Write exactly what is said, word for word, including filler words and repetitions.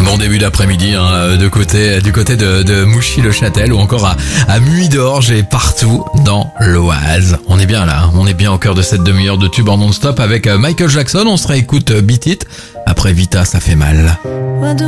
Bon début d'après-midi hein, de côté, du côté de, de Mouchy-le-Châtel ou encore à, à Muidorge et partout dans l'Oise. On est bien là, hein, on est bien au cœur de cette demi-heure de tube en non-stop avec Michael Jackson. On se réécoute Beat It. Après Vita, ça fait mal.